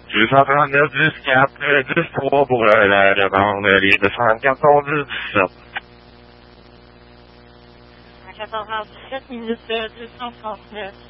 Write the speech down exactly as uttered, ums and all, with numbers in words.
deux cent trente-neuf, dix quatre, euh, dix trois pour euh, la demande, euh, les deux cent quatorze, dix-sept. À quatorze heures dix-sept minutes, deux cent trente-neuf.